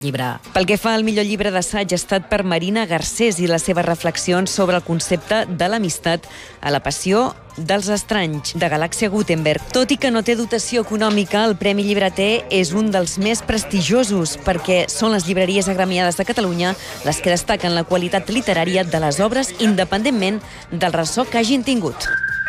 llibre. Pel que fa al millor llibre d'assaig ha estat per Marina Garcés i les seves reflexions sobre el concepte de l'amistat a la passió dels estranys, de Galàxia Gutenberg. Tot i que no té dotació econòmica, el Premi Llibreter és un dels més prestigiosos perquè són les llibreries agremiades de Catalunya les que destaquen la qualitat literària de les obres independentment del ressò que hagin tingut.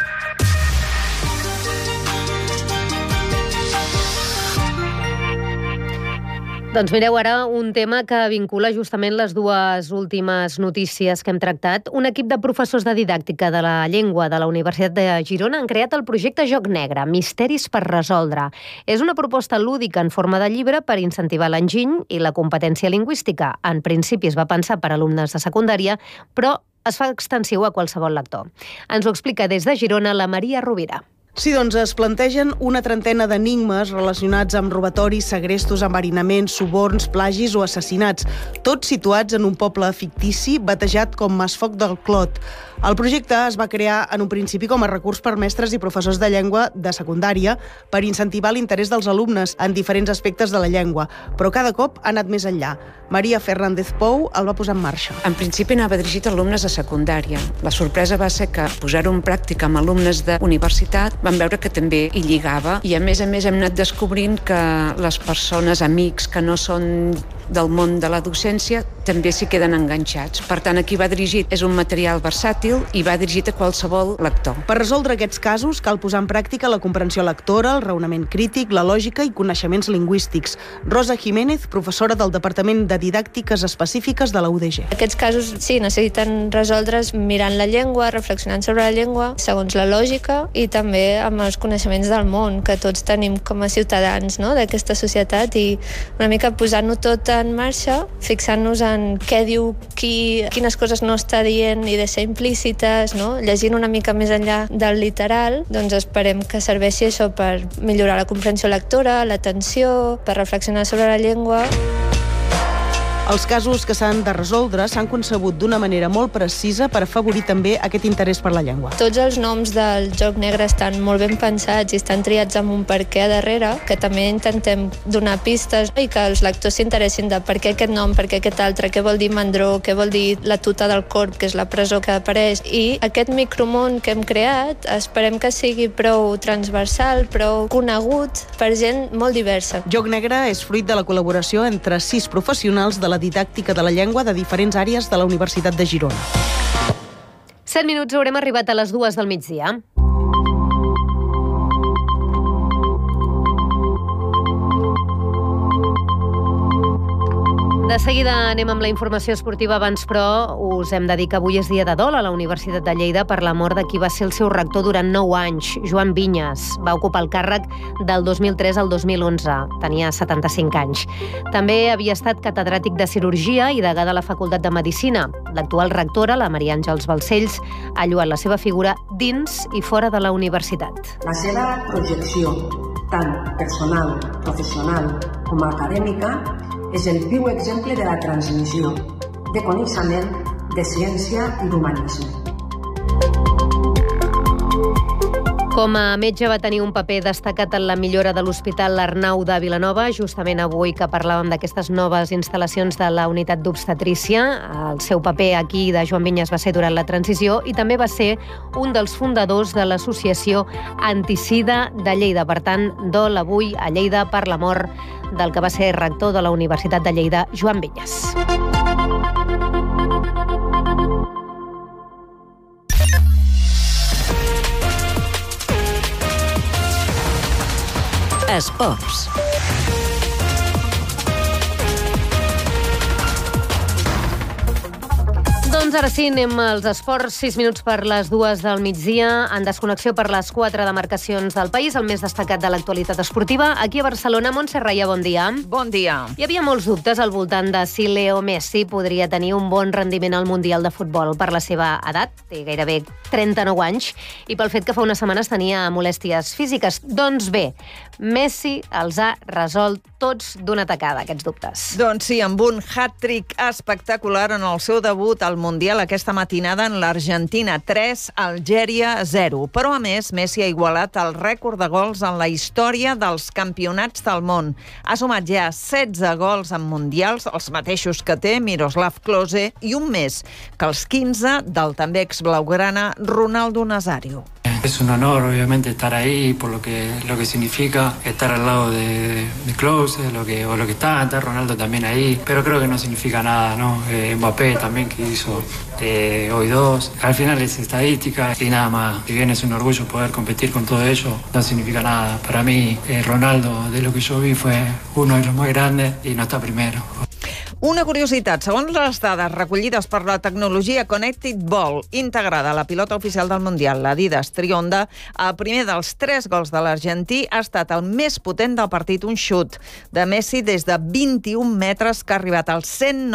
Doncs mireu ara un tema que vincula justament les dues últimes notícies que hem tractat. Un equip de professors de didàctica de la llengua de la Universitat de Girona han creat el projecte Joc Negre, Misteris per resoldre. És una proposta lúdica en forma de llibre per incentivar l'enginy i la competència lingüística. En principi es va pensar per a alumnes de secundària, però es fa extensiu a qualsevol lector. Ens ho explica des de Girona la Maria Rovira. Sí, doncs es plantegen una trentena d'enigmes relacionats amb robatoris, segrestos, enverinaments, suborns, plagis o assassinats, tots situats en un poble fictici batejat com Masfoc del Clot. El projecte es va crear en un principi com a recurs per mestres i professors de llengua de secundària per incentivar l'interès dels alumnes en diferents aspectes de la llengua, però cada cop ha anat més enllà. Maria Fernández Pou el va posar en marxa. En principi anava dirigit a alumnes de secundària. La sorpresa va ser que posar-ho en pràctica amb alumnes d'universitat vam veure que també hi lligava i a més hem anat descobrint que les persones, amics que no són del món de la docència també s'hi queden enganxats. Per tant, aquí va dirigit, és un material versàtil i va dirigit a qualsevol lector. Per resoldre aquests casos cal posar en pràctica la comprensió lectora, el raonament crític, la lògica i coneixements lingüístics. Rosa Jiménez, professora del Departament de Didàctiques Específiques de la UDG. Aquests casos, sí, necessiten resoldre's mirant la llengua, reflexionant sobre la llengua, segons la lògica i també amb els coneixements del món que tots tenim com a ciutadans, no?, d'aquesta societat, i una mica posant-ho tot en marxa, fixant-nos en què diu qui, quines coses no està dient i de ser implícites, no?, llegint una mica més enllà del literal, doncs esperem que serveixi això per millorar la comprensió lectora, l'atenció, per reflexionar sobre la llengua. Els casos que s'han de resoldre s'han concebut d'una manera molt precisa per afavorir també aquest interès per la llengua. Tots els noms del Joc Negre estan molt ben pensats i estan triats amb un per què a darrere, que també intentem donar pistes i que els lectors s'interessin de per què aquest nom, per què aquest altre, què vol dir mandró, què vol dir la tuta del corb, que és la presó que apareix. I aquest micromón que hem creat esperem que sigui prou transversal, prou conegut per gent molt diversa. Joc Negre és fruit de la col·laboració entre 6 professionals de la didàctica de la llengua de diferents àrees de la Universitat de Girona. 7 minuts, haurem arribat a les 2 del migdia. De seguida anem amb la informació esportiva. Abans, però, us hem de dir que avui és dia de dol a la Universitat de Lleida per la mort de qui va ser el seu rector durant 9 anys, Joan Vinyes. Va ocupar el càrrec del 2003 al 2011. Tenia 75 anys. També havia estat catedràtic de cirurgia i degà de la Facultat de Medicina. L'actual rectora, la Maria Àngels Balcells, ha lloat la seva figura dins i fora de la universitat. La seva projecció, tant personal, professional com acadèmica, és el viu exemple de la transmissió de coneixement, de ciència i d'humanisme. Com a metge va tenir un paper destacat en la millora de l'Hospital Arnau de Vilanova. Justament avui que parlàvem d'aquestes noves instal·lacions de la unitat d'obstetrícia, el seu paper aquí de Joan Vinyes va ser durant la transició i també va ser un dels fundadors de l'associació Antisida de Lleida. Per tant, dol avui a Lleida per la mort del que va ser rector de la Universitat de Lleida, Joan Vinyes. Esports. Doncs ara sí, anem als esports. 6 minuts per les 2 del migdia, en desconnexió per les 4 demarcacions del país, el més destacat de l'actualitat esportiva. Aquí a Barcelona, Montse Raia, bon dia. Bon dia. Hi havia molts dubtes al voltant de si Leo Messi podria tenir un bon rendiment al Mundial de Futbol per la seva edat, té gairebé 39 anys, i pel fet que fa unes setmanes tenia molèsties físiques. Doncs bé, Messi els ha resolt tots d'una tacada, aquests dubtes. Doncs sí, amb un hat-trick espectacular en el seu debut al Mundial Mundial aquesta matinada en l'Argentina 3, Algèria 0. Però, a més, Messi ha igualat el rècord de gols en la història dels campionats del món. Ha sumat ja 16 gols en mundials, els mateixos que té Miroslav Klose, i un més que els 15 del també ex-blaugrana Ronaldo Nazario. Es un honor, obviamente, estar ahí por lo que significa estar al lado de Klose, lo que está Ronaldo también ahí, pero creo que no significa nada, ¿no? Mbappé también, que hizo hoy 2. Al final es estadística y nada más. Si bien es un orgullo poder competir con todo ello, no significa nada. Para mí, Ronaldo, de lo que yo vi, fue uno de los más grandes y no está primero. Una curiositat, segons les dades recollides per la tecnologia Connected Ball integrada a la pilota oficial del Mundial, l'Adidas Trionda, el primer dels 3 gols de l'argentí ha estat el més potent del partit, un xut de Messi des de 21 metres que ha arribat als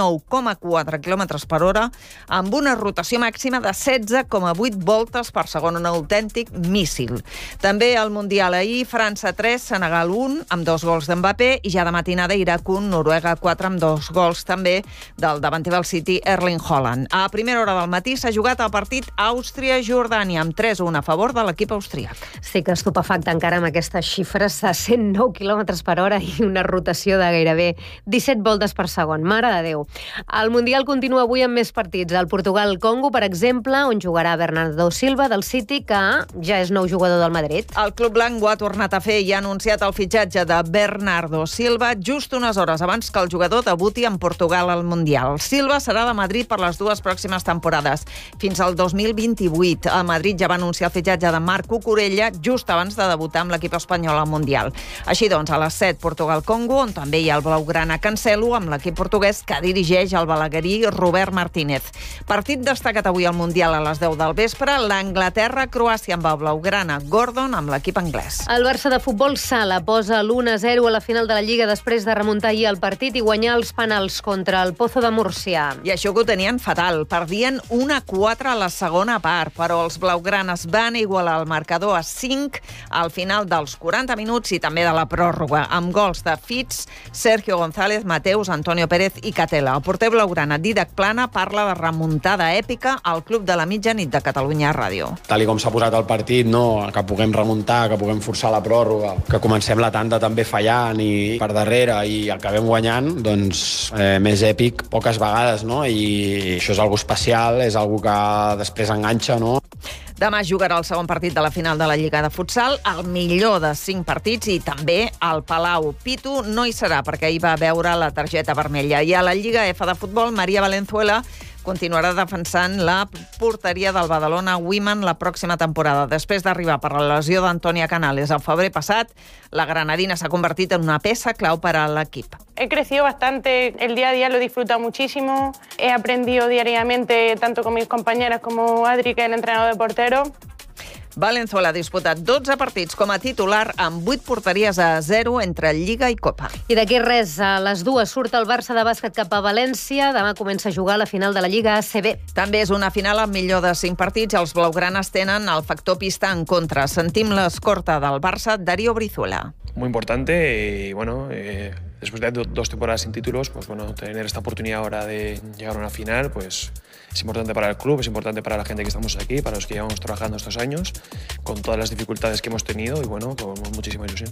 109,4 km per hora amb una rotació màxima de 16,8 voltes per segon, un autèntic míssil. També al Mundial ahir, França 3, Senegal 1, amb 2 gols d'Mbappé, i ja de matinada Iraq 1, Noruega 4, amb 2 gols també del davanter del City, Erling Haaland. A primera hora del matí s'ha jugat el partit Àustria-Jordània amb 3-1 a favor de l'equip austríac. Estic estupefacta encara amb aquestes xifres de 109 km per hora i una rotació de gairebé 17 voltes per segon. Mare de Déu. El Mundial continua avui amb més partits. El Portugal-Congo, per exemple, on jugarà Bernardo Silva del City, que ja és nou jugador del Madrid. El club blanc ho ha tornat a fer i ha anunciat el fitxatge de Bernardo Silva just unes hores abans que el jugador debuti en Portugal al Mundial. Silva serà de Madrid per les 2 pròximes temporades, fins al 2028. El Madrid ja va anunciar el fitxatge de Marc Cucurella just abans de debutar amb l'equip espanyol al Mundial. Així doncs, a les 7, Portugal-Congo, on també hi ha el blaugrana Cancelo, amb l'equip portuguès que dirigeix el balaguerí Robert Martínez. Partit destacat avui al Mundial a les 10 del vespre, l'Anglaterra-Croàcia amb el blaugrana Gordon amb l'equip anglès. El Barça de futbol sala posa l'1-0 a la final de la Lliga després de remuntar ahir el partit i guanyar els penals contra el Pozo de Múrcia. I això que ho tenien fatal. Perdien 1-4 a la segona part, però els blaugranes van igualar el marcador a 5 al final dels 40 minuts i també de la pròrroga, amb gols de Fitz, Sergio González, Mateus, Antonio Pérez i Catela. El porter blaugrana Didac Plana parla de remuntada èpica al Club de la Mitjanit de Catalunya Ràdio. Tal com s'ha posat el partit, no? Que puguem remuntar, que puguem forçar la pròrroga, que comencem la tanda també fallant i per darrere i acabem guanyant, doncs més èpic poques vegades, no? I això és algo especial, és algo que després enganxa, no? Demà jugarà el segon partit de la final de la Lliga de Futsal, el millor de 5 partits, i també al Palau. Pitu no hi serà perquè hi va veure la targeta vermella. I a la Lliga F de futbol, Maria Valenzuela continuarà defensant la porteria del Badalona Women la pròxima temporada. Després d'arribar per la lesió d'Antònia Canales al febrer passat, la granadina s'ha convertit en una peça clau per a l'equip. He crecido bastante, el día a día lo he disfrutado muchísimo, he aprendido diariamente tanto con mis compañeras como Adri, que es el entrenador de portero. Valenzuela ha disputat 12 partits com a titular amb 8 porteries a 0 entre Lliga i Copa. I d'aquí res, a les 2 surt el Barça de bàsquet cap a València. Demà comença a jugar la final de la Lliga ACB. També és una final amb millor de 5 partits. Els blaugranes tenen el factor pista en contra. Sentim l'escorta del Barça, Darío Brizuela. Muy importante y bueno, después de 2 temporadas sin títulos, pues bueno, tener esta oportunidad ahora de llegar a una final, pues es importante para el club, es importante para la gente que estamos aquí, para los que llevamos trabajando estos años, con todas las dificultades que hemos tenido y bueno, con muchísima ilusión.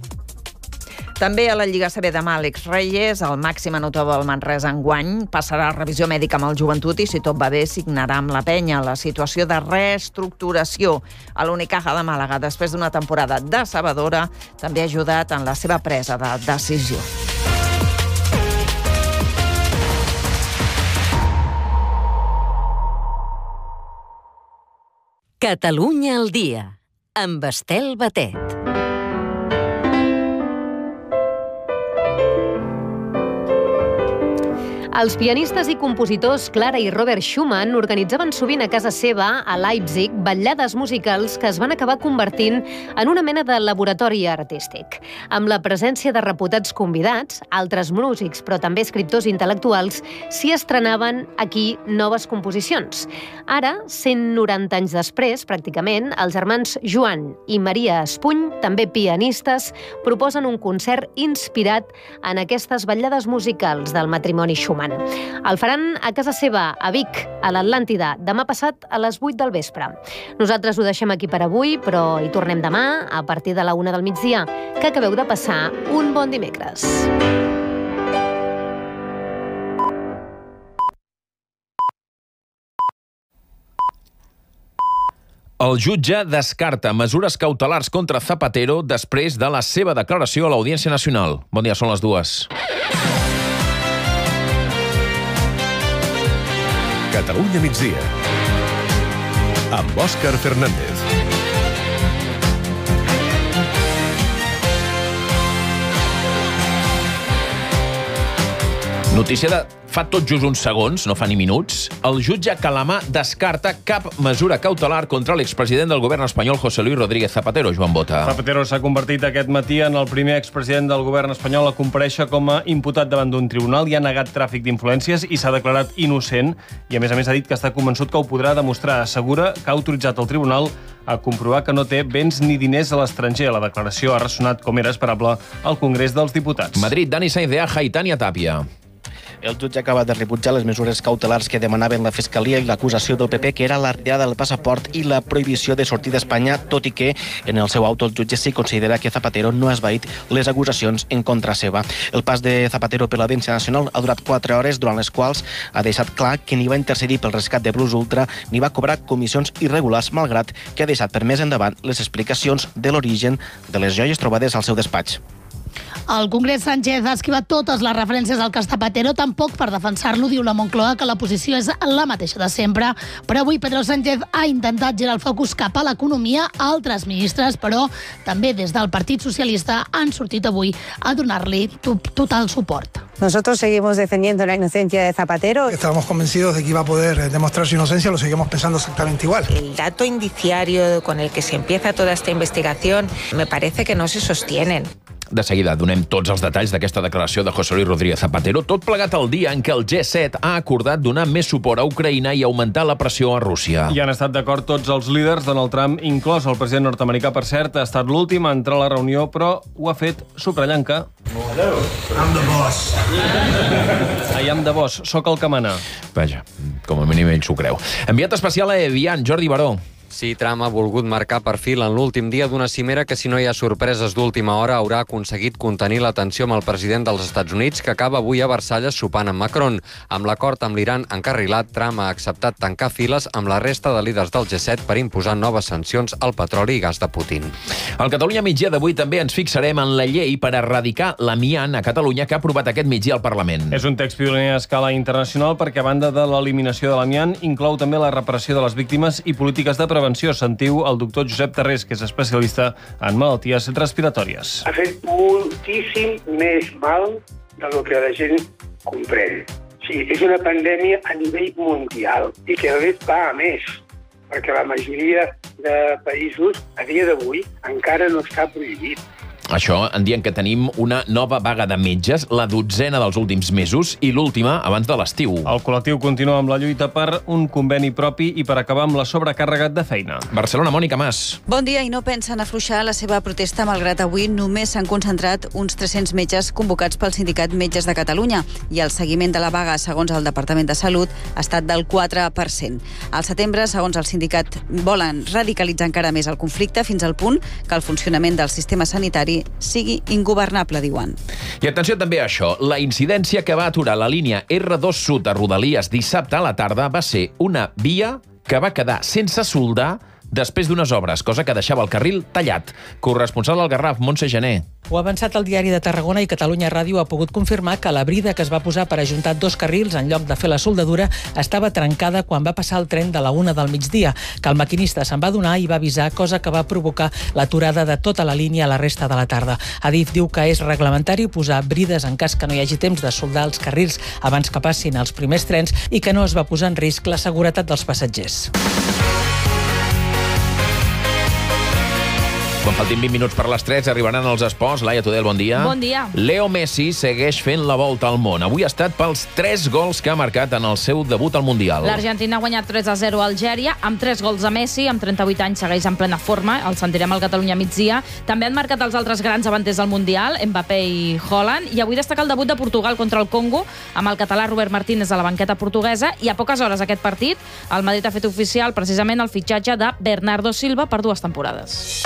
També a la Lliga CB demà Àlex Reyes, el màxim anotador del Manresa enguany, passarà a revisió mèdica amb el Joventut i, si tot va bé, signarà amb la penya. La situació de reestructuració a l'Unicaja de Màlaga després d'una temporada decebedora també ha ajudat en la seva presa de decisió. Catalunya al dia, amb Estel Batet. Els pianistes i compositors Clara i Robert Schumann organitzaven sovint a casa seva, a Leipzig, vetllades musicals que es van acabar convertint en una mena de laboratori artístic. Amb la presència de reputats convidats, altres músics, però també escriptors intel·lectuals, s'hi estrenaven aquí noves composicions. Ara, 190 anys després, pràcticament, els germans Joan i Maria Espuny, també pianistes, proposen un concert inspirat en aquestes vetllades musicals del matrimoni Schumann. reclamen. El faran a casa seva, a Vic, a l'Atlàntida, demà passat a les 8 del vespre. Nosaltres ho deixem aquí per avui, però hi tornem demà a partir de la 1 del migdia. Que acabeu de passar un bon dimecres. El jutge descarta mesures cautelars contra Zapatero després de la seva declaració a l'Audiència Nacional. Bon dia, són les 2. Catalunya migdia, amb Òscar Fernández. Notícia de fa tot just uns segons, no fa ni minuts. El jutge Calamà descarta cap mesura cautelar contra l'expresident del govern espanyol, José Luis Rodríguez Zapatero. Joan Bota. Zapatero s'ha convertit aquest matí en el primer expresident del govern espanyol a comparèixer com a imputat davant d'un tribunal i ha negat tràfic d'influències i s'ha declarat innocent. I a més ha dit que està convençut que ho podrà demostrar. Assegura que ha autoritzat el tribunal a comprovar que no té béns ni diners a l'estranger. La declaració ha ressonat com era esperable al Congrés dels Diputats. Madrid, Dani Sainz de Aja i Tània Tàpia. El jutge acaba de rebutjar les mesures cautelars que demanaven la Fiscalia i l'acusació del PP, que era la retirada del passaport i la prohibició de sortir d'Espanya, tot i que en el seu auto el jutge sí considera que Zapatero no ha esvaït les acusacions en contra seva. El pas de Zapatero per l'Audiència Nacional ha durat 4 hores, durant les quals ha deixat clar que ni va intercedir pel rescat de Plus Ultra ni va cobrar comissions irregulars, malgrat que ha deixat per més endavant les explicacions de l'origen de les joies trobades al seu despatx. El Congrés Sánchez ha esquivat totes les referències al cas Zapatero, tampoc per defensar-lo, diu la Moncloa, que la posició és la mateixa de sempre. Però avui Pedro Sánchez ha intentat girar el focus cap a l'economia. Altres ministres, però també des del Partit Socialista, han sortit avui a donar-li total suport. Nosotros seguimos defendiendo la inocencia de Zapatero. Estábamos convencidos de que iba a poder demostrar su inocencia, lo seguimos pensando exactamente igual. El dato indiciario con el que se empieza toda esta investigación me parece que no se sostienen. De seguida donem tots els detalls d'aquesta declaració de José Luis Rodríguez Zapatero, tot plegat el dia en què el G7 ha acordat donar més suport a Ucraïna i augmentar la pressió a Rússia. I han estat d'acord tots els líders, Donald Trump inclòs. El president nord-americà, per cert, ha estat l'últim a entrar a la reunió, però ho ha fet subratllant que... I'm the boss. I am the boss, sóc el que mana. Vaja, com a mínim ell s'ho creu. Enviat especial a Evian, Jordi Baró. Sí, Trump ha volgut marcar perfil en l'últim dia d'una cimera que, si no hi ha sorpreses d'última hora, haurà aconseguit contenir la tensió amb el president dels Estats Units, que acaba avui a Versalles sopant amb Macron. Amb l'acord amb l'Iran encarrilat, Trump ha acceptat tancar files amb la resta de líders del G7 per imposar noves sancions al petroli i gas de Putin. Al Catalunya migdia d'avui també ens fixarem en la llei per erradicar l'amiant a Catalunya que ha aprovat aquest migdia al Parlament. És un text pioner a escala internacional perquè, a banda de l'eliminació de l'amiant, inclou també la reparació de les víctimes i polítiques de prevenció. Sentiu el doctor Josep Tarrés, que és especialista en malalties respiratòries. Ha fet moltíssim més mal del que la gent comprèn. Sí, és una pandèmia a nivell mundial i que a més va a més, perquè la majoria de països a dia d'avui encara no està prohibit. Això en dient que tenim una nova vaga de metges, la 12a dels últims mesos i l'última abans de l'estiu. El col·lectiu continua amb la lluita per un conveni propi i per acabar amb la sobrecàrrega de feina. Barcelona, Mònica Mas. Bon dia, i no pensen afluixar la seva protesta, malgrat avui només s'han concentrat uns 300 metges convocats pel Sindicat Metges de Catalunya i el seguiment de la vaga, segons el Departament de Salut, ha estat del 4%. Al setembre, segons el sindicat, volen radicalitzar encara més el conflicte fins al punt que el funcionament del sistema sanitari sigui ingovernable, diuen. I atenció també a això, la incidència que va aturar la línia R2 Sud a Rodalies dissabte a la tarda va ser una via que va quedar sense soldar després d'unes obres, cosa que deixava el carril tallat. Corresponsal al Garraf, Montse Gené. Ho ha avançat el Diari de Tarragona i Catalunya Ràdio ha pogut confirmar que la brida que es va posar per ajuntar dos carrils en lloc de fer la soldadura estava trencada quan va passar el tren de la 1 del migdia, que el maquinista se'n va adonar i va avisar, cosa que va provocar l'aturada de tota la línia a la resta de la tarda. Adif diu que és reglamentari posar brides en cas que no hi hagi temps de soldar els carrils abans que passin els primers trens i que no es va posar en risc la seguretat dels passatgers. Quan faltin 20 minuts per les 3 arribaran els esports. Laia Tudel, bon dia. Bon dia. Leo Messi segueix fent la volta al món. Avui ha estat pels 3 gols que ha marcat en el seu debut al Mundial. L'Argentina ha guanyat 3-0 a Algèria, amb 3 gols a Messi, amb 38 anys segueix en plena forma, el sentirem al Catalunya migdia. També han marcat els altres grans davanters del Mundial, Mbappé i Haaland, i avui destaca el debut de Portugal contra el Congo, amb el català Robert Martínez a la banqueta portuguesa, i a poques hores aquest partit, el Madrid ha fet oficial precisament el fitxatge de Bernardo Silva per 2 temporades.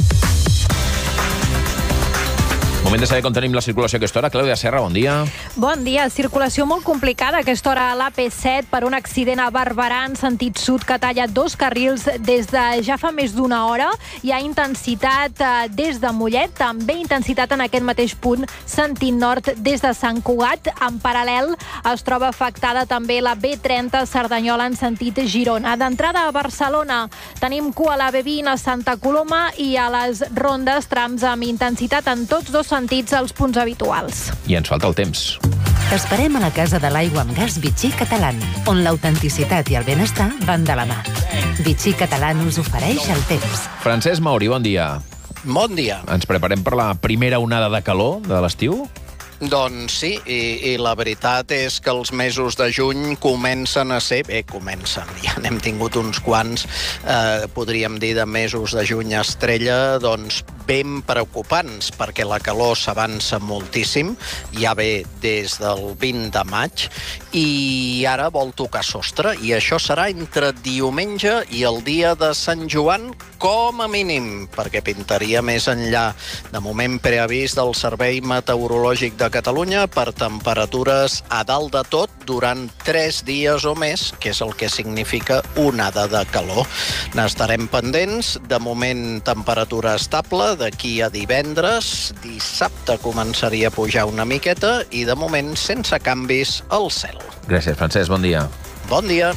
Moment de saber com tenim la circulació a aquesta hora. Clàudia Serra, bon dia. Bon dia. Circulació molt complicada a aquesta hora a l'AP7 per un accident a Barberà en sentit sud que talla 2 carrils des de ja fa més d'una hora. Hi ha intensitat des de Mollet, també intensitat en aquest mateix punt sentit nord des de Sant Cugat. En paral·lel es troba afectada també la B30 Cerdanyola en sentit Girona. D'entrada a Barcelona tenim cua a la B20 a Santa Coloma i a les rondes trams amb intensitat en tots dos sentits als punts habituals. I ens falta el temps. T'esperem a la Casa de l'Aigua amb Gas Vichy Catalán, on l'autenticitat i el benestar van de la mà. Vichy Catalán us ofereix el temps. Francesc Mauri, bon dia. Bon dia. Ens preparem per la primera onada de calor de l'estiu? Doncs sí, i la veritat és que els mesos de juny comencen a ser... comencen, ja n'hem tingut uns quants, podríem dir, de mesos de juny estrella, doncs ben preocupants, perquè la calor s'avança moltíssim, ja ve des del 20 de maig, i ara vol tocar sostre, i això serà entre diumenge i el dia de Sant Joan, com a mínim, perquè pintaria més enllà. De moment, preavís del Servei Meteorològic de Catalunya per temperatures a dalt de tot durant 3 dies o més, que és el que significa onada de calor. N'estarem pendents. De moment, temperatura estable. D'aquí a divendres, dissabte començaria a pujar una miqueta i, de moment, sense canvis al cel. Gràcies, Francesc. Bon dia. Bon dia.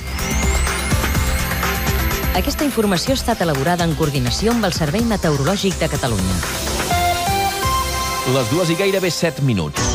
Aquesta informació ha estat elaborada en coordinació amb el Servei Meteorològic de Catalunya. Les 2 i gairebé 7 minuts.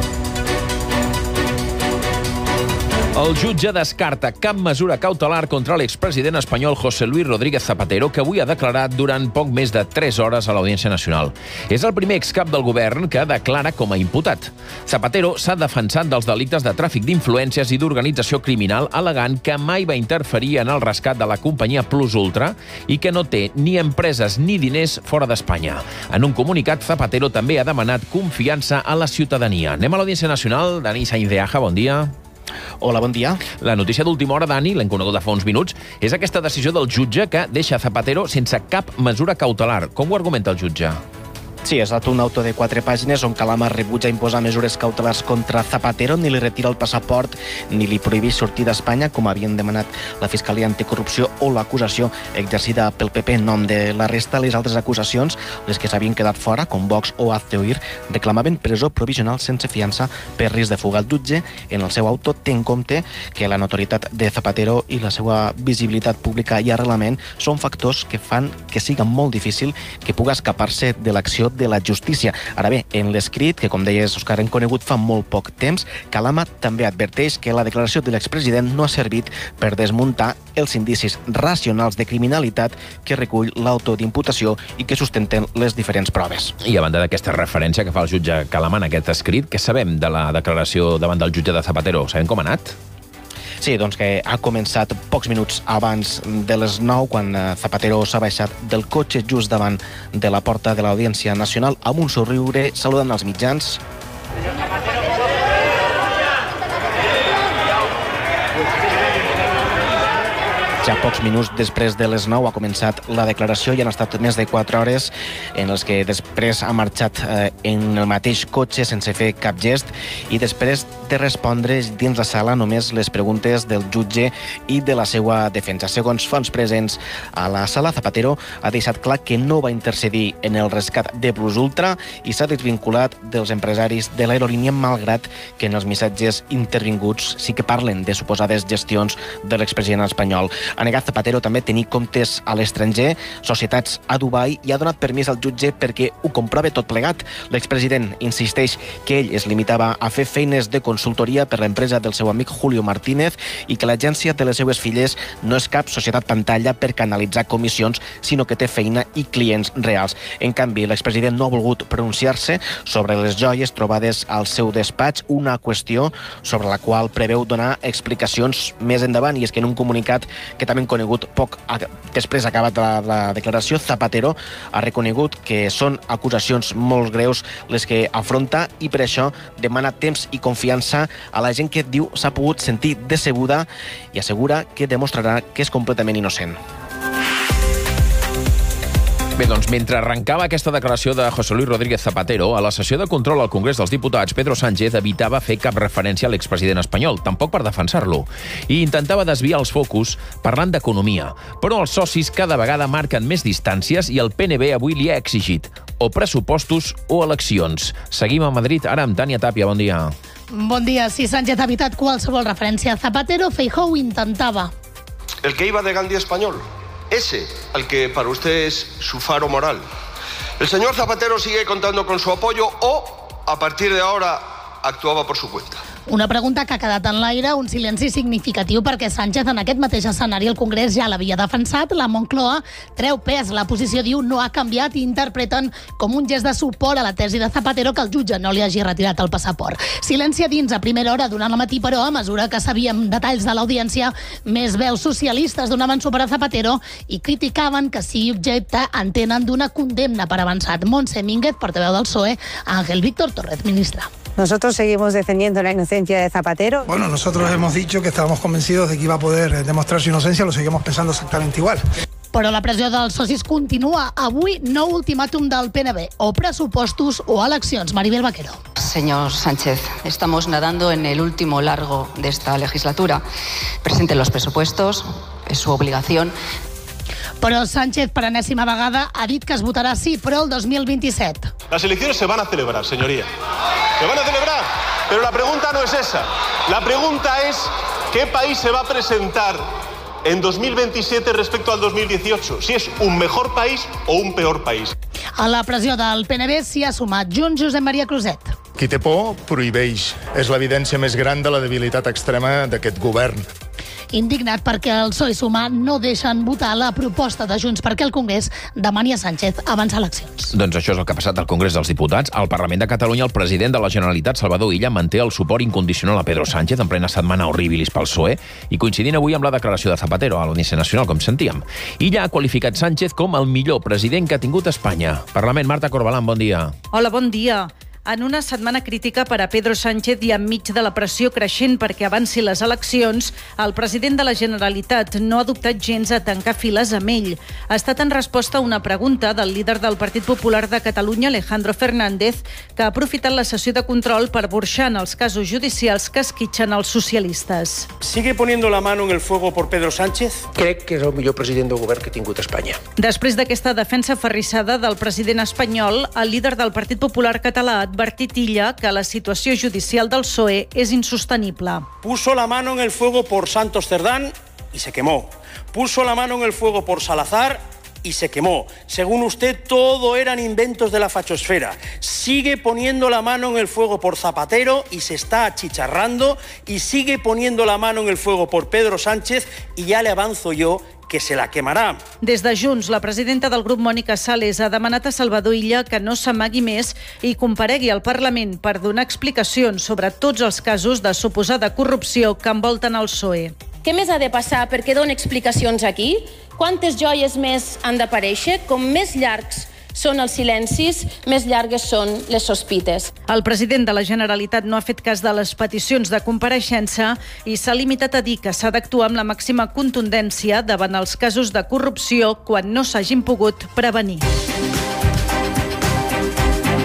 El jutge descarta cap mesura cautelar contra l'expresident espanyol José Luis Rodríguez Zapatero, que avui ha declarat durant poc més de 3 hores a l'Audiència Nacional. És el primer excap del govern que declara com a imputat. Zapatero s'ha defensat dels delictes de tràfic d'influències i d'organització criminal, al·legant que mai va interferir en el rescat de la companyia Plus Ultra i que no té ni empreses ni diners fora d'Espanya. En un comunicat, Zapatero també ha demanat confiança a la ciutadania. Anem a l'Audiència Nacional. Dani Sainz de Aja, bon dia. Hola, bon dia. La notícia d'última hora, Dani, l'hem conegut fa uns minuts, és aquesta decisió del jutge que deixa Zapatero sense cap mesura cautelar. Com ho argumenta el jutge? Sí, ha estat un auto de 4 pàgines on Calama rebutja imposar mesures cautelars contra Zapatero, ni li retira el passaport ni li prohibeix sortir d'Espanya, com havien demanat la Fiscalia Anticorrupció o l'acusació exercida pel PP en nom de la resta. Les altres acusacions, les que s'havien quedat fora, com Vox o Hazte-Oír, reclamaven presó provisional sense fiança per risc de fuga. El jutge, en el seu auto, té en compte que la notorietat de Zapatero i la seva visibilitat pública i arrelament són factors que fan que siga molt difícil que puga escapar-se de l'acció de la justícia. Ara bé, en l'escrit, que com deies, Òscar, hem conegut fa molt poc temps, Calama també adverteix que la declaració de l'expresident no ha servit per desmuntar els indicis racionals de criminalitat que recull l'auto d'imputació i que sustenten les diferents proves. I a banda d'aquesta referència que fa el jutge Calama en aquest escrit, què sabem de la declaració davant del jutge de Zapatero? Sabem com ha anat? Sí, doncs que ha començat pocs minuts abans de les 9, quan Zapatero s'ha baixat del cotxe just davant de la porta de l'Audiència Nacional, amb un somriure, saludant els mitjans. Ja pocs minuts després de les 9 ha començat la declaració i han estat més de 4 hores en els que després ha marxat en el mateix cotxe sense fer cap gest i després de respondre dins la sala només les preguntes del jutge i de la seva defensa. Segons fonts presents a la sala, Zapatero ha deixat clar que no va intercedir en el rescat de Plus Ultra i s'ha desvinculat dels empresaris de l'aerolínia, malgrat que en els missatges intervinguts sí que parlen de suposades gestions de l'expresident espanyol. Ha negat Zapatero també tenir comptes a l'estranger, societats a Dubai, i ha donat permís al jutge perquè ho comprova tot plegat. L'expresident insisteix que ell es limitava a fer feines de consultoria per l'empresa del seu amic Julio Martínez i que l'agència de les seues filles no és cap societat pantalla per canalitzar comissions, sinó que té feina i clients reals. En canvi, l'expresident no ha volgut pronunciar-se sobre les joies trobades al seu despatx, una qüestió sobre la qual preveu donar explicacions més endavant, i és que en un comunicat que també hem conegut poc després acabat la declaració, Zapatero ha reconegut que són acusacions molt greus les que afronta i per això demana temps i confiança a la gent que diu s'ha pogut sentir decebuda i assegura que demostrarà que és completament innocent. Bé, doncs, mentre arrencava aquesta declaració de José Luis Rodríguez Zapatero, a la sessió de control al Congrés dels Diputats, Pedro Sánchez evitava fer cap referència a l'expresident espanyol, tampoc per defensar-lo, i intentava desviar els focus parlant d'economia. Però els socis cada vegada marquen més distàncies i el PNB avui li ha exigit o pressupostos o eleccions. Seguim a Madrid, ara amb Tània Tàpia. Bon dia. Bon dia. Si Sánchez ha evitat qualsevol referència a Zapatero, Feijóo intentava. El que iba de Gandhi español. Ese, al que para usted es su faro moral. ¿El señor Zapatero sigue contando con su apoyo o, a partir de ahora, actuaba por su cuenta? Una pregunta que ha quedat en l'aire, un silenci significatiu perquè Sánchez en aquest mateix escenari al Congrés ja l'havia defensat. La Moncloa treu pes, la posició diu no ha canviat i interpreten com un gest de suport a la tesi de Zapatero que el jutge no li hagi retirat el passaport. Silenci a dins a primera hora durant el matí, però a mesura que sabíem detalls de l'audiència, més veus socialistes donaven suport a Zapatero i criticaven que sigui objecte, entenen, d'una condemna per avançat. Montse Mínguez, portaveu del PSOE, Ángel Víctor Torres, ministra. Nosotros seguimos defendiendo la inocencia de Zapatero. Bueno, nosotros hemos dicho que estábamos convencidos de que iba a poder demostrar su inocencia, lo seguimos pensando exactamente igual. Però la pressió dels socis continua. Avui, nou ultimàtum del PNB, o pressupostos o eleccions. Maribel Vaquero. Señor Sánchez, estamos nadando en el último largo de esta legislatura. Presente los presupuestos, es su obligación. Però Sánchez, per enèsima vegada, ha dit que es votarà sí, però el 2027. Las elecciones se van a celebrar, señoría. Se van a celebrar, pero la pregunta no es esa. La pregunta es ¿qué país se va a presentar en 2027 respecto al 2018? Si es un mejor país o un peor país. A la pressió del PNB s'hi ha sumat Junts, Josep Maria Cruzet. Qui té por, prohibeix. És l'evidència més gran de la debilitat extrema d'aquest govern. Indignat perquè el PSOE i Sumar no deixen votar la proposta de Junts perquè el Congrés demani a Sánchez avançar eleccions. Doncs això és el que ha passat al Congrés dels Diputats. Al Parlament de Catalunya, el president de la Generalitat, Salvador Illa, manté el suport incondicional a Pedro Sánchez en plena setmana horribilis pel PSOE i coincidint avui amb la declaració de Zapatero a l'Audiència Nacional, com sentíem. Illa ha qualificat Sánchez com el millor president que ha tingut Espanya. Parlament, Marta Corbalán, bon dia. Hola, bon dia. En una setmana crítica per a Pedro Sánchez i enmig de la pressió creixent perquè avanci les eleccions, el president de la Generalitat no ha dubtat gens a tancar files amb ell. Ha estat en resposta a una pregunta del líder del Partit Popular de Catalunya, Alejandro Fernández, que ha aprofitat la sessió de control per burxar en els casos judicials que esquitxen els socialistes. ¿Sigue poniendo la mano en el fuego por Pedro Sánchez? Crec que és el millor president del govern que ha tingut Espanya. Després d'aquesta defensa aferrissada del president espanyol, el líder del Partit Popular català advertit Illa que la situació judicial del PSOE és insostenible. Puso la mano en el fuego por Santos Cerdán y se quemó. Puso la mano en el fuego por Salazar y se quemó. Según usted, todo eran inventos de la fachosfera. Sigue poniendo la mano en el fuego por Zapatero y se está achicharrando, y sigue poniendo la mano en el fuego por Pedro Sánchez, y ya le avanzo yo que se la quemarà. Des de Junts, la presidenta del grup, Mònica Sales, ha demanat a Salvador Illa que no s'amagui més i comparegui al Parlament per donar explicacions sobre tots els casos de suposada corrupció que envolten el PSOE. Què més ha de passar perquè doni explicacions aquí? Quantes joies més han d'aparèixer? Com més llargs són els silencis, més llargues són les sospites. El president de la Generalitat no ha fet cas de les peticions de compareixença i s'ha limitat a dir que s'ha d'actuar amb la màxima contundència davant els casos de corrupció quan no s'hagin pogut prevenir.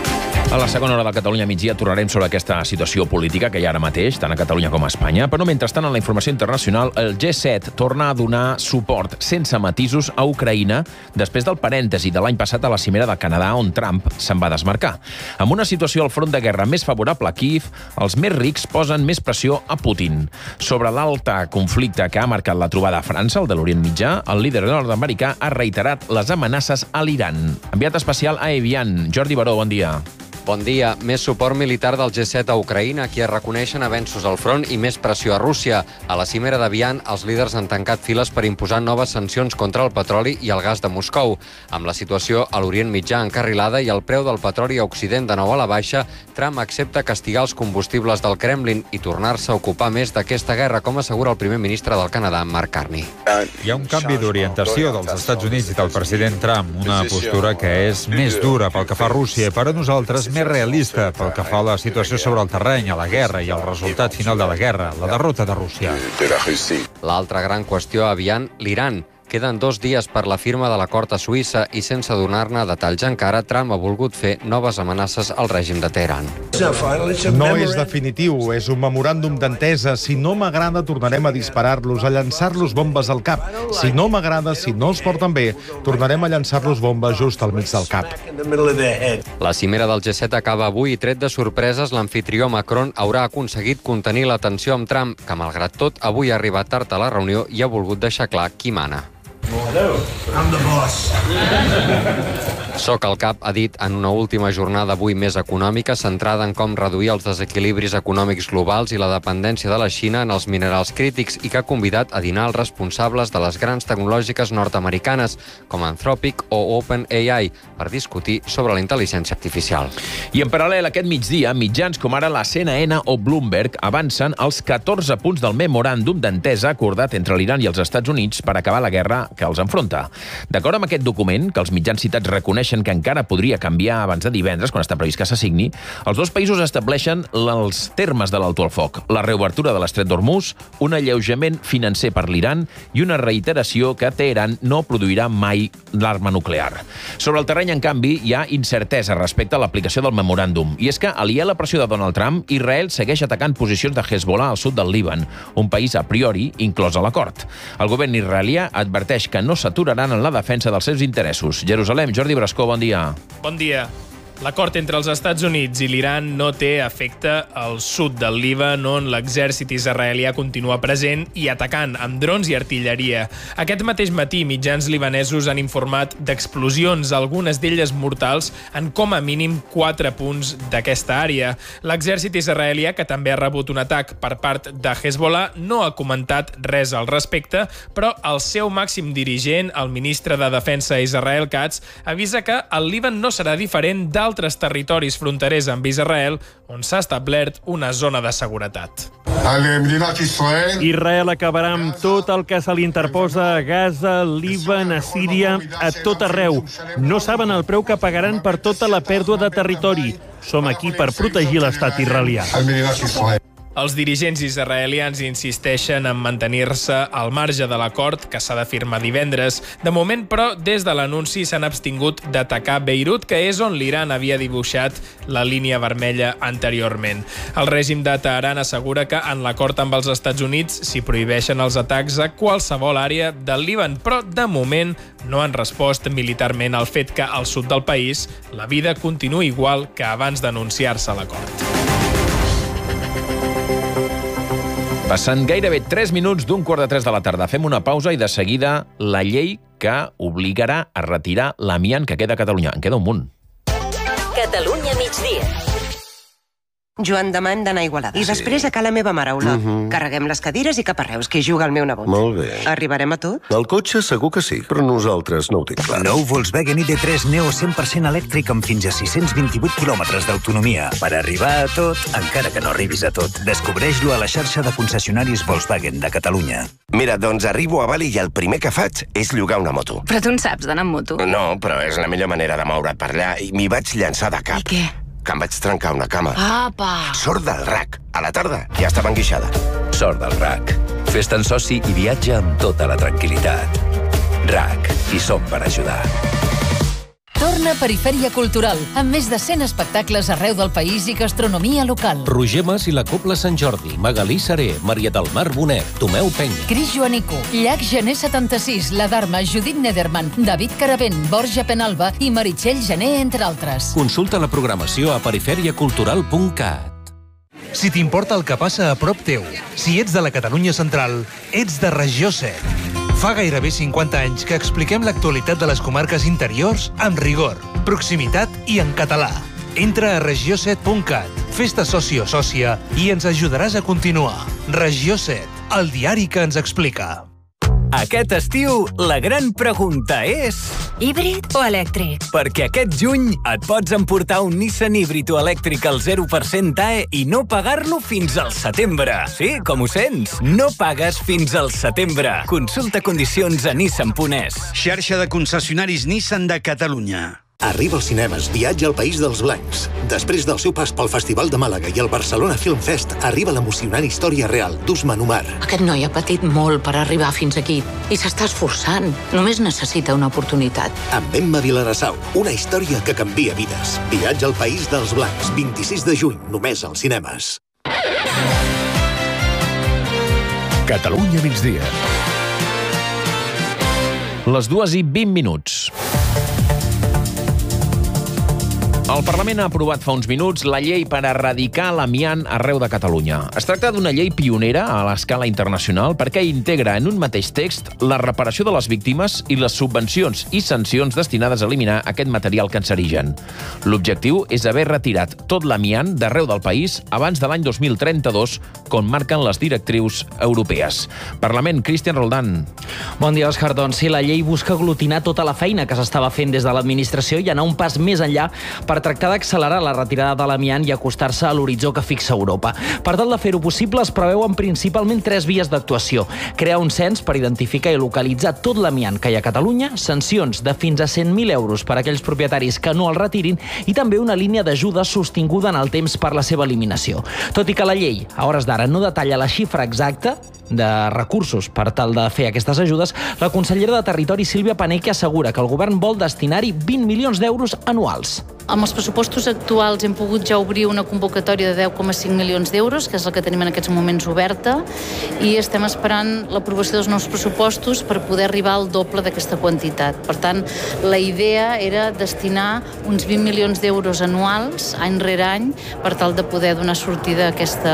A la segona hora de Catalunya migdia tornarem sobre aquesta situació política que hi ha ara mateix, tant a Catalunya com a Espanya, però mentrestant en la informació internacional el G7 torna a donar suport sense matisos a Ucraïna després del parèntesi de l'any passat a la cimera de Canadà on Trump se'n va desmarcar. Amb una situació al front de guerra més favorable a Kíev, els més rics posen més pressió a Putin. Sobre l'alta conflicte que ha marcat la trobada a França, el de l'Orient Mitjà, el líder nord-americà ha reiterat les amenaces a l'Iran. Enviat especial a Evian. Jordi Baró, bon dia. Bon dia. Més suport militar del G7 a Ucraïna, qui es reconeixen avenços al front i més pressió a Rússia. A la cimera de Vian, els líders han tancat files per imposar noves sancions contra el petroli i el gas de Moscou. Amb la situació a l'Orient Mitjà encarrilada i el preu del petroli a Occident de nou a la baixa, Trump accepta castigar els combustibles del Kremlin i tornar-se a ocupar més d'aquesta guerra, com assegura el primer ministre del Canadà, Mark Carney. Hi ha un canvi d'orientació dels Estats Units i del president Trump, una postura que és més dura pel que fa a Rússia, per a nosaltres més realista pel que fa a la situació sobre el terreny, a la guerra i al resultat final de la guerra, la derrota de Rússia. L'altra gran qüestió a Vian, l'Iran. Queden 2 dies per la firma de l'acord a Suïssa i sense donar-ne detalls encara, Trump ha volgut fer noves amenaces al règim de Teheran. No és definitiu, és un memoràndum d'entesa. Si no m'agrada, tornarem a disparar-los, a llançar-los bombes al cap. Si no m'agrada, si no els porten bé, tornarem a llançar-los bombes just al mig del cap. La cimera del G7 acaba avui i, tret de sorpreses, l'amfitrió Macron haurà aconseguit contenir la tensió amb Trump, que, malgrat tot, avui ha arribat tard a la reunió i ha volgut deixar clar qui mana. I'm the boss. Soc el cap, ha dit en una última jornada avui més econòmica, centrada en com reduir els desequilibris econòmics globals i la dependència de la Xina en els minerals crítics, i que ha convidat a dinar els responsables de les grans tecnològiques nord-americanes, com Anthropic o OpenAI, per discutir sobre la intel·ligència artificial. I en paral·lel aquest migdia, mitjans com ara la CNN o Bloomberg avancen els 14 punts del memoràndum d'entesa acordat entre l'Iran i els Estats Units per acabar la guerra que els enfronta. D'acord amb aquest document, que els mitjans citats reconeixen que encara podria canviar abans de divendres, quan està previst que se signi, els dos països estableixen els termes de l'alto al foc, la reobertura de l'estret d'Hormuz, un alleujament financer per l'Iran i una reiteració que Teheran no produirà mai l'arma nuclear. Sobre el terreny, en canvi, hi ha incertesa respecte a l'aplicació del memoràndum, i és que, aliè a la pressió de Donald Trump, Israel segueix atacant posicions de Hezbollah al sud del Líban, un país a priori inclòs a l'acord. El govern israelià adverteix que no s'aturaran en la defensa dels seus interessos. Jerusalem, Jordi Brascó, bon dia. Bon dia. L'acord entre els Estats Units i l'Iran no té efecte al sud del Líban, on l'exèrcit israelià continua present i atacant amb drons i artilleria. Aquest mateix matí, mitjans libanesos han informat d'explosions, algunes d'elles mortals, en com a mínim 4 punts d'aquesta àrea. L'exèrcit israelià, que també ha rebut un atac per part de Hezbollah, no ha comentat res al respecte, però el seu màxim dirigent, el ministre de Defensa Israel Katz, avisa que el Líban no serà diferent d'altres territoris fronterers amb Israel, on s'ha establert una zona de seguretat. Israel acabarà amb tot el que se li interposa a Gaza, Líban, a Síria, a tot arreu. No saben el preu que pagaran per tota la pèrdua de territori. Som aquí per protegir l'estat israelià. Els dirigents israelians insisteixen en mantenir-se al marge de l'acord que s'ha de firmar divendres. De moment, però, des de l'anunci s'han abstingut d'atacar Beirut, que és on l'Iran havia dibuixat la línia vermella anteriorment. El règim de Teheran assegura que en l'acord amb els Estats Units s'hi prohibeixen els atacs a qualsevol àrea del Líban, però de moment no han respost militarment al fet que al sud del país la vida continua igual que abans d'anunciar-se l'acord. Passant gairebé 3 minuts d'15:45 de la tarda. Fem una pausa i de seguida la llei que obligarà a retirar l'amiant que queda a Catalunya. En queda un munt. Catalunya migdia. Joan, demà hem d'anar a Igualada. I després a Ca la meva mare, Olot. Carreguem les cadires i cap a Reus, que hi juga el meu nebot. Molt bé. Arribarem a tot? El cotxe segur que sí, però nosaltres no ho tinc clar. Nou Volkswagen ID3 Neo 100% elèctric amb fins a 628 quilòmetres d'autonomia. Per arribar a tot, encara que no arribis a tot. Descobreix-lo a la xarxa de concessionaris Volkswagen de Catalunya. Mira, doncs arribo a Bali i el primer que faig és llogar una moto. Però tu en saps d'anar amb moto? No, però és la millor manera de moure't per allà i m'hi vaig llançar de cap. I què? Que em vaig trencar una cama. Apa! Sort del RAC. A la tarda ja estava enguixada. Sort del RAC. Fes-te'n soci i viatja amb tota la tranquil·litat. RAC. Hi som per ajudar. Torna Perifèria Cultural, amb més de 100 espectacles arreu del país i gastronomia local. Roger Mas i la Cobla Sant Jordi, Magalí Saré, Maria del Mar Bonet, Tomeu Penya. Cris Joanico, Llach Gené 76, La Dharma, Judit Nederman, David Caravent, Borja Penalba i Meritxell Gené, entre altres. Consulta la programació a periferiacultural.cat. Si t'importa el que passa a prop teu, si ets de la Catalunya central, ets de Regió 7. Fa gairebé 50 anys que expliquem l'actualitat de les comarques interiors amb rigor, proximitat i en català. Entra a regió7.cat, fes-te soci o sòcia i ens ajudaràs a continuar. Regió 7, el diari que ens explica. Aquest estiu, la gran pregunta és... Híbrid o elèctric? Perquè aquest juny et pots emportar un Nissan híbrid o elèctric al 0% TAE i no pagar-lo fins al setembre. Sí, com ho sents? No pagues fins al setembre. Consulta condicions a nissan.es. Xarxa de concessionaris Nissan de Catalunya. Arriba als cinemes Viatge al País dels Blancs. Després del seu pas pel Festival de Màlaga i el Barcelona Film Fest, arriba l'emocionant història real d'Usman Umar. Aquest noi ha patit molt per arribar fins aquí i s'està esforçant. Només necessita una oportunitat. Amb Emma Vilarassau, una història que canvia vides. Viatge al País dels Blancs, 26 de juny, només als cinemes. Catalunya migdia. Les 2:20. El Parlament ha aprovat fa uns minuts la llei per erradicar l'amiant arreu de Catalunya. Es tracta d'una llei pionera a l'escala internacional perquè integra en un mateix text la reparació de les víctimes i les subvencions i sancions destinades a eliminar aquest material cancerigen. L'objectiu és haver retirat tot l'amiant d'arreu del país abans de l'any 2032, com marquen les directrius europees. Parlament, Cristian Roldán. Bon dia, Òscar. Doncs sí, la llei busca aglutinar tota la feina que s'estava fent des de l'administració i anar un pas més enllà per tractar d'accelerar la retirada de l'amiant i acostar-se a l'horitzó que fixa Europa. Per tal de fer-ho possible, es preveuen principalment 3 vies d'actuació. Crear un cens per identificar i localitzar tot l'amiant que hi ha a Catalunya, sancions de fins a 100.000 euros per a aquells propietaris que no el retirin i també una línia d'ajuda sostinguda en el temps per la seva eliminació. Tot i que la llei, a hores d'ara, no detalla la xifra exacta de recursos per tal de fer aquestes ajudes, la consellera de Territori, Sílvia Paneque, assegura que el govern vol destinar-hi 20 milions d'euros anuals. Amb els pressupostos actuals hem pogut ja obrir una convocatòria de 10,5 milions d'euros, que és la que tenim en aquests moments oberta, i estem esperant l'aprovació dels nous pressupostos per poder arribar al doble d'aquesta quantitat. Per tant, la idea era destinar uns 20 milions d'euros anuals, any rere any, per tal de poder donar sortida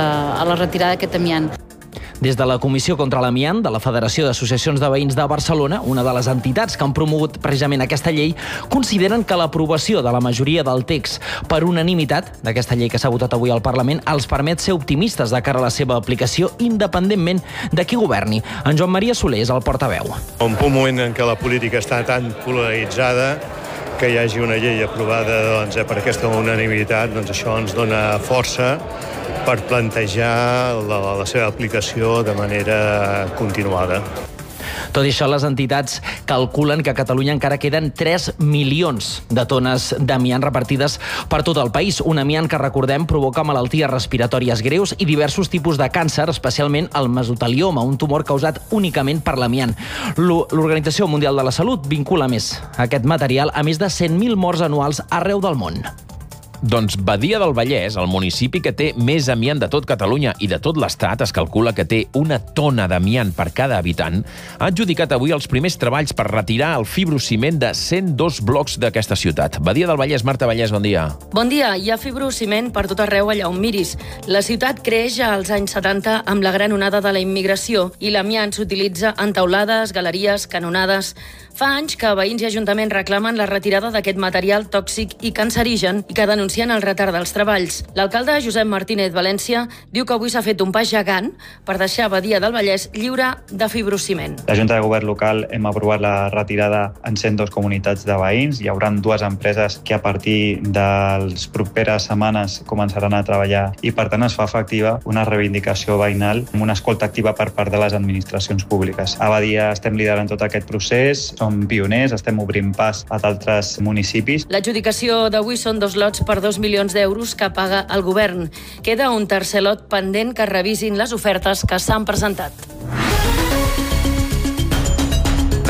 a la retirada d'aquest amiant. Des de la Comissió contra l'Amiant de la Federació d'Associacions de Veïns de Barcelona, una de les entitats que han promogut precisament aquesta llei, consideren que l'aprovació de la majoria del text per unanimitat d'aquesta llei que s'ha votat avui al Parlament els permet ser optimistes de cara a la seva aplicació independentment de qui governi. En Joan Maria Soler és el portaveu. En un moment en què la política està tan polaritzada, que hi hagi una llei aprovada per aquesta unanimitat, això ens dona força per plantejar la seva aplicació de manera continuada. Tot i això, les entitats calculen que a Catalunya encara queden 3 milions de tones d'amiant repartides per tot el país. Un amiant que, recordem, provoca malalties respiratòries greus i diversos tipus de càncer, especialment el mesotelioma, un tumor causat únicament per l'amiant. L'Organització Mundial de la Salut vincula més aquest material a més de 100.000 morts anuals arreu del món. Doncs Badia del Vallès, el municipi que té més amiant de tot Catalunya i de tot l'Estat, es calcula que té una tona d'amiant per cada habitant, ha adjudicat avui els primers treballs per retirar el fibrociment de 102 blocs d'aquesta ciutat. Badia del Vallès, Marta Vallès, bon dia. Bon dia. Hi ha fibrociment per tot arreu allà on miris. La ciutat creix als anys 70 amb la gran onada de la immigració i l'amiant s'utilitza en taulades, galeries, canonades. Fa anys que veïns i ajuntaments reclamen la retirada d'aquest material tòxic i cancerigen i que denuncien el retard dels treballs. L'alcalde Josep Martínez València diu que avui s'ha fet un pas gegant per deixar Badia del Vallès lliure de fibrociment. La Junta de Govern local hem aprovat la retirada en 102 comunitats de veïns. Hi haurà 2 empreses que a partir de les properes setmanes començaran a treballar i, per tant, es fa efectiva una reivindicació veïnal amb una escolta activa per part de les administracions públiques. A Badia estem liderant tot aquest procés, som pioners, estem obrint pas a d'altres municipis. L'adjudicació d'avui són 2 lots per 2 milions d'euros que paga el govern. Queda un tercer lot pendent que revisin les ofertes que s'han presentat.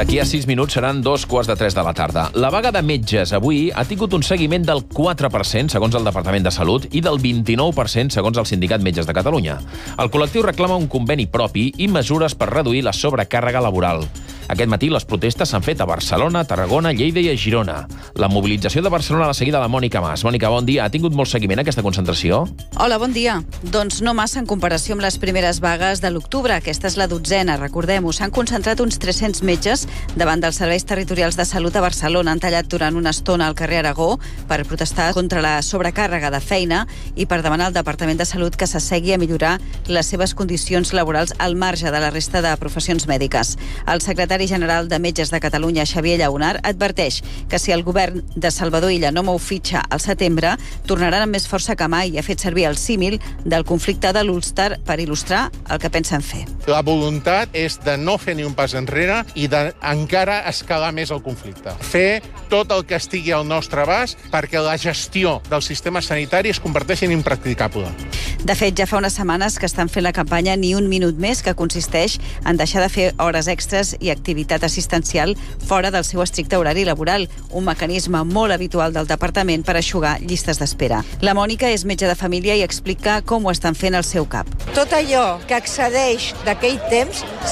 D'aquí a 6 minuts seran 2:15 de la tarda. La vaga de metges avui ha tingut un seguiment del 4%, segons el Departament de Salut, i del 29%, segons el Sindicat Metges de Catalunya. El col·lectiu reclama un conveni propi i mesures per reduir la sobrecàrrega laboral. Aquest matí les protestes s'han fet a Barcelona, Tarragona, Lleida i a Girona. La mobilització de Barcelona l'ha seguida la Mònica Mas. Mònica, bon dia. Ha tingut molt seguiment aquesta concentració? Hola, bon dia. Doncs no massa en comparació amb les primeres vagues de l'octubre. Aquesta és la 12ª, recordem-ho. S'han concentrat uns 300 metges davant dels serveis territorials de salut a Barcelona. Han tallat durant una estona al carrer Aragó per protestar contra la sobrecàrrega de feina i per demanar al Departament de Salut que s'assegui a millorar les seves condicions laborals al marge de la resta de professions mèdiques. El secretari general de Metges de Catalunya, Xavier Llaunar, adverteix que si el govern de Salvador Illa no mou fitxa al setembre, tornaran amb més força que mai i ha fet servir el símil del conflicte de l'Ulster per il·lustrar el que pensen fer. La voluntat és de no fer ni un pas enrere i d'encara escalar més el conflicte. Fer tot el que estigui al nostre abast perquè la gestió del sistema sanitari es converteixi en impracticable. De fet, ja fa unes setmanes que estan fent la campanya Ni un minut més, que consisteix en deixar de fer hores extres i activitat assistencial fora del seu estricte horari laboral, un mecanisme molt habitual del departament per eixugar llistes d'espera. La Mònica és metge de família i explica com ho estan fent al seu CAP. Tot allò que excedeix d'aquell temps